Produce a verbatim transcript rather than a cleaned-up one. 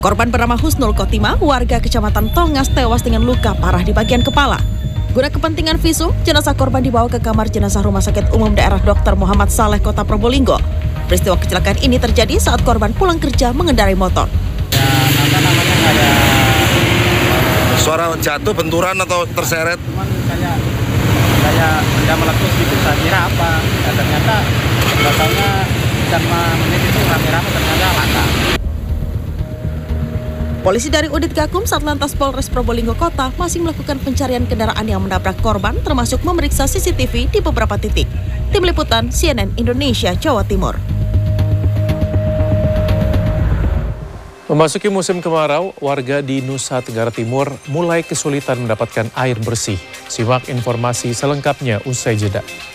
Korban bernama Husnul Khotimah, warga Kecamatan Tongas, tewas dengan luka parah di bagian kepala. Guna kepentingan visum, jenazah korban dibawa ke kamar jenazah Rumah Sakit Umum Daerah dokter Muhammad Saleh, Kota Probolinggo. Peristiwa kecelakaan ini terjadi saat korban pulang kerja mengendarai motor. Ya, apa namanya, ada suara jatuh, benturan atau terseret? Cuman kayak kayak benda meletus gitu, saya kira apa? Ya, ternyata batangnya sama menit itu rame-rame ternyata laka. Polisi dari Unit Gakum Satlantas Polres Probolinggo Kota masih melakukan pencarian kendaraan yang menabrak korban, termasuk memeriksa C C T V di beberapa titik. Tim Liputan C N N Indonesia, Jawa Timur. Memasuki musim kemarau, warga di Nusa Tenggara Timur mulai kesulitan mendapatkan air bersih. Simak informasi selengkapnya usai jeda.